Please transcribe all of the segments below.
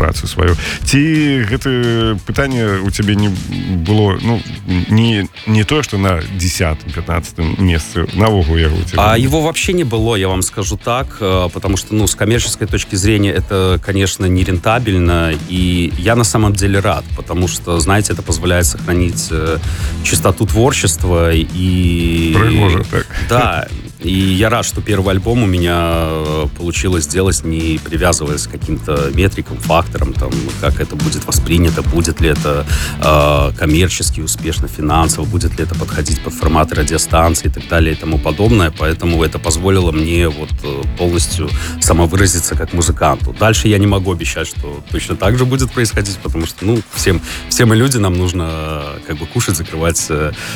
працу сваю. Ці гэта пытанне у цябе не было, ну, не то, что на 10-15 месте, наогул яго у тебя? А его вообще не было, я вам скажу так, потому что, ну, с коммерческой точки зрения это, конечно, не рентабельно, и я на самом деле рад, потому что, знаете, это позволяет сохранить чистоту творчества и... Пригоже, так. Да, и я рад, что первый альбом у меня получилось сделать, не привязываясь к каким-то метрикам, факторам, там, как это будет воспринято, будет ли это коммерчески успешно, финансово, будет ли это подходить под форматы радиостанции и так далее и тому подобное. Поэтому это позволило мне вот полностью самовыразиться как музыканту. Дальше я не могу обещать, что точно так же будет происходить, потому что, ну, все мы люди, нам нужно как бы кушать, закрывать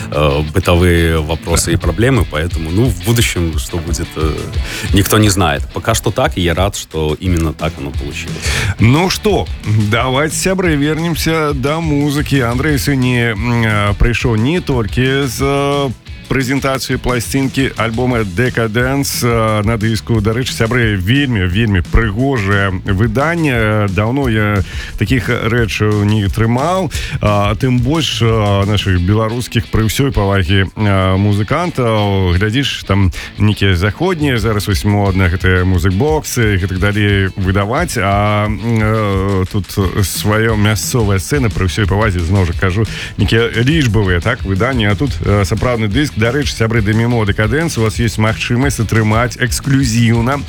бытовые вопросы и проблемы, поэтому, ну, в будущем что будет, никто не знает. Пока что так, и я рад, что именно так оно получилось. Ну что, давайте, сябры, вернемся до музыки. Андрей сегодня пришел не только с прэзентацыі пласцінкі альбома Decadence на дыску. Дарэчы, сябры, вельмі прыгожае выданне. Даўно я такіх рэчаў не трымаў, тым больш наших беларускіх, пры ўсёй павагі музыкантаў. Глядзіш, там нейкія заходнія зараз вось модна, гэта музык-боксы і так далей выдаваць, а тут сваё мясцовая сцэна, пры ўсёй павазе, зноў жа кажу, нейкія лічбавыя, так, выданні, а тут сапраўдны дыск. Дарэчы, сябры Демимо Decadence, у вас есть магчымасць атрымаць эксклюзіўна,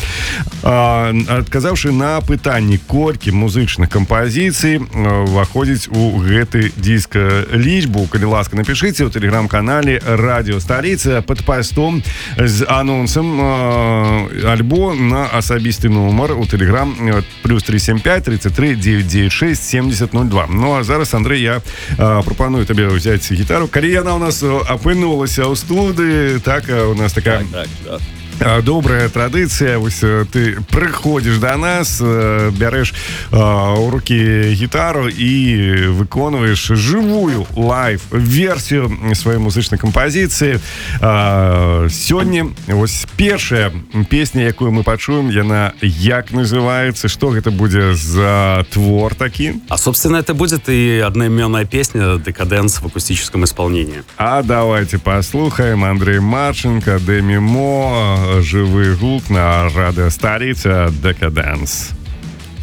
адказаўшы на пытанні, колькі музычных кампазіцый уваходзіць у гэты дыск лічбу. Калі ласка, напішыце ў тэлеграм-канале Радио Сталіца пад пастом з анонсам альбо на асабісты нумар у тэлеграм +375 33 996 7002. Ну а зараз, Андрей, я прапаную табе ўзяць гітару. Калі яна ў нас апынулася ў студыі, так, у нас такая... Так. Добрая традыцыя. Вось ты прыходзіш да нас, бярэш у рукі гітару і выконваеш жывую лайв-версію сваёй музычнай кампазіцыі. Сёння вось першая песня, якую мы пачуем, яна як называецца? Што гэта будзе за твор такі? А, собственно, это будет и одноименная песня Decadence в акустическом исполнении. А давайте послухаем. Андрей Марченко, Демимо, живий гук на Радіо Столиця, Decadence.